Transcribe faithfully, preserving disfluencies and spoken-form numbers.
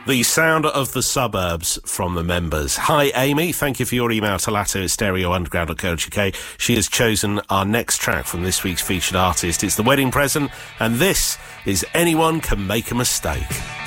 The sound of the suburbs from the members. Hi, Amy. Thank you for your email to lato at stereo underground dot co dot uk. She has chosen our next track from this week's featured artist. It's The Wedding Present, and this is Anyone Can Make a Mistake.